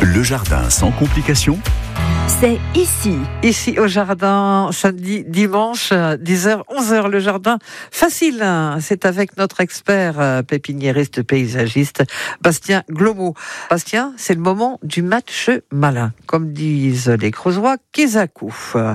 Le jardin sans complications. C'est ici au jardin, samedi, dimanche, 10h, 11h, le jardin facile. C'est avec notre expert pépiniériste paysagiste, Bastien Glomo. Bastien, c'est le moment du match malin. Comme disent les Creusois, Kézakou.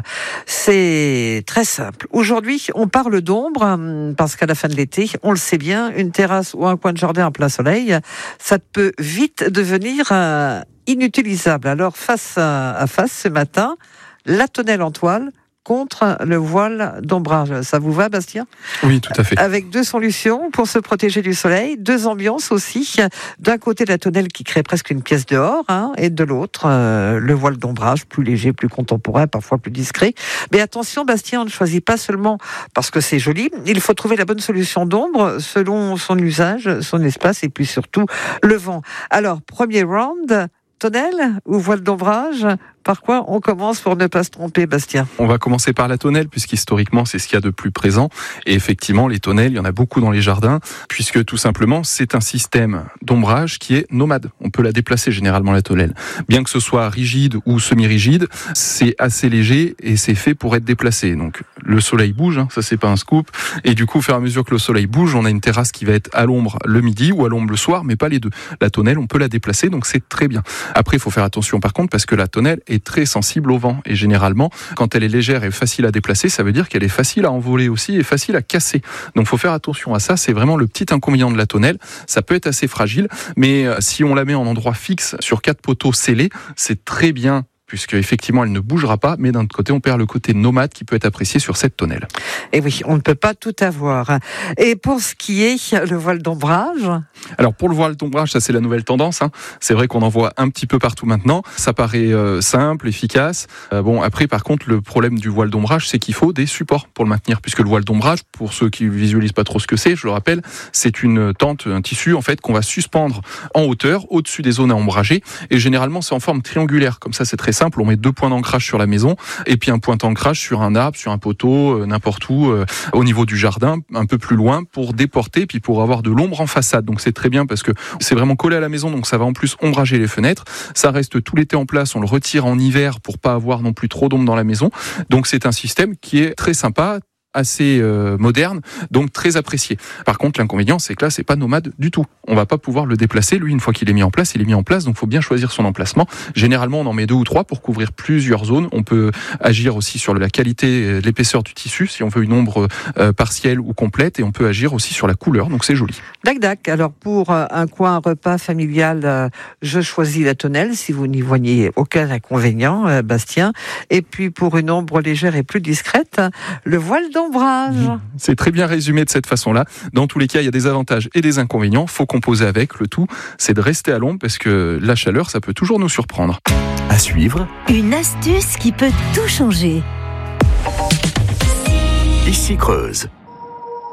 C'est très simple. Aujourd'hui, on parle d'ombre, parce qu'à la fin de l'été, on le sait bien, une terrasse ou un coin de jardin en plein soleil, ça peut vite devenir inutilisable. Alors, face à face, ce matin, la tonnelle en toile contre le voile d'ombrage. Ça vous va, Bastien ? Oui, tout à fait. Avec deux solutions pour se protéger du soleil, deux ambiances aussi. D'un côté, la tonnelle qui crée presque une pièce dehors, et de l'autre, le voile d'ombrage, plus léger, plus contemporain, parfois plus discret. Mais attention, Bastien, on ne choisit pas seulement parce que c'est joli. Il faut trouver la bonne solution d'ombre selon son usage, son espace et puis surtout le vent. Alors, premier round, tonnelle ou voile d'ombrage ? Par quoi on commence pour ne pas se tromper, Bastien ? On va commencer par la tonnelle, puisqu'historiquement, c'est ce qu'il y a de plus présent. Et effectivement, les tonnelles, il y en a beaucoup dans les jardins, puisque tout simplement, c'est un système d'ombrage qui est nomade. On peut la déplacer généralement, la tonnelle. Bien que ce soit rigide ou semi-rigide, c'est assez léger et c'est fait pour être déplacé. Donc, le soleil bouge, ça c'est pas un scoop. Et du coup, au fur et à mesure que le soleil bouge, on a une terrasse qui va être à l'ombre le midi ou à l'ombre le soir, mais pas les deux. La tonnelle, on peut la déplacer, donc c'est très bien. Après, il faut faire attention par contre, parce que la tonnelle est très sensible au vent. Et généralement, quand elle est légère et facile à déplacer, ça veut dire qu'elle est facile à envoler aussi et facile à casser. Donc, il faut faire attention à ça. C'est vraiment le petit inconvénient de la tonnelle. Ça peut être assez fragile, mais si on la met en endroit fixe sur 4 poteaux scellés, c'est très bien, puisque effectivement elle ne bougera pas, mais d'un autre côté on perd le côté nomade qui peut être apprécié sur cette tonnelle. Et oui, on ne peut pas tout avoir. Et pour ce qui est le voile d'ombrage ? Alors pour le voile d'ombrage, ça c'est la nouvelle tendance. C'est vrai qu'on en voit un petit peu partout maintenant. Ça paraît simple, efficace. Après par contre le problème du voile d'ombrage, c'est qu'il faut des supports pour le maintenir, puisque le voile d'ombrage, pour ceux qui visualisent pas trop ce que c'est, je le rappelle, c'est une tente, un tissu en fait qu'on va suspendre en hauteur, au-dessus des zones à ombrager, et généralement c'est en forme triangulaire. Comme ça c'est très simple, on met 2 points d'ancrage sur la maison et puis un point d'ancrage sur un arbre, sur un poteau, n'importe où, au niveau du jardin, un peu plus loin, pour déporter puis pour avoir de l'ombre en façade. Donc c'est très bien parce que c'est vraiment collé à la maison, donc ça va en plus ombrager les fenêtres. Ça reste tout l'été en place, on le retire en hiver pour pas avoir non plus trop d'ombre dans la maison. Donc c'est un système qui est très sympa, assez moderne, donc très apprécié. Par contre, l'inconvénient, c'est que là, c'est pas nomade du tout. On va pas pouvoir le déplacer. Lui, une fois qu'il est mis en place, il est mis en place, donc faut bien choisir son emplacement. Généralement, on en met 2 ou 3 pour couvrir plusieurs zones. On peut agir aussi sur la qualité, l'épaisseur du tissu, si on veut une ombre partielle ou complète, et on peut agir aussi sur la couleur, donc c'est joli. Dac. Alors, pour un coin repas familial, je choisis la tonnelle, si vous n'y voyez aucun inconvénient, Bastien. Et puis, pour une ombre légère et plus discrète, le voile d'ombrage. C'est très bien résumé de cette façon-là. Dans tous les cas, il y a des avantages et des inconvénients. Faut composer avec. Le tout, c'est de rester à l'ombre parce que la chaleur, ça peut toujours nous surprendre. À suivre. Une astuce qui peut tout changer. Ici Creuse.